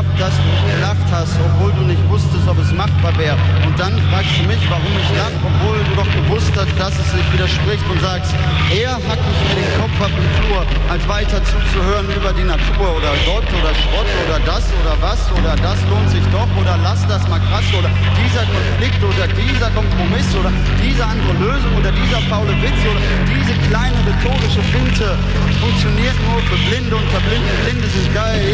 geklappt, dass du gelacht hast, obwohl du nicht wusstest, ob es machbar wäre. Und dann fragst du mich, warum ich lache, obwohl du doch gewusst hast, dass es sich widerspricht und sagst, eher hack ich mir den Kopf ab im Flur, als weiter zuzuhören über die Natur oder Gott oder Schrott oder das oder was oder das lohnt sich doch oder lass das mal krass oder dieser Konflikt oder dieser Kompromiss oder diese andere Lösung oder dieser faule Witz oder diese kleine rhetorische Finte funktioniert nur für Blinde, unter Blinden, Blinde sind geil,